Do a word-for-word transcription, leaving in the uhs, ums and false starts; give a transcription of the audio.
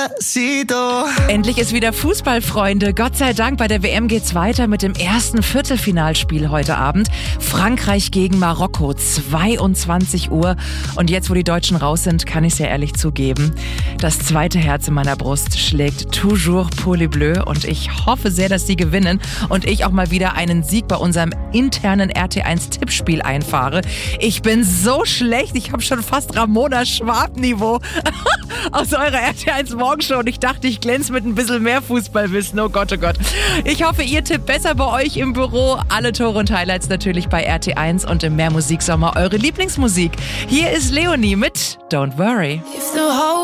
Despacito. Endlich ist wieder Fußball, Freunde. Gott sei Dank, bei der W M geht's weiter mit dem ersten Viertelfinalspiel heute Abend. Frankreich gegen Marokko, zweiundzwanzig Uhr. Und jetzt, wo die Deutschen raus sind, kann ich es ja ehrlich zugeben. Das zweite Herz in meiner Brust schlägt toujours pour les Bleus. Und ich hoffe sehr, dass sie gewinnen und ich auch mal wieder einen Sieg bei unserem internen R T eins Tippspiel einfahre. Ich bin so schlecht, ich habe schon fast Ramona Schwab-Niveau aus eurer R T eins Morgenshow und ich dachte, ich glänze mit ein bisschen mehr Fußballwissen. Oh Gott, oh Gott. Ich hoffe, ihr tippt besser bei euch im Büro. Alle Tore und Highlights natürlich bei R T eins und im Mehrmusiksommer eure Lieblingsmusik. Hier ist Leonie mit Don't Worry.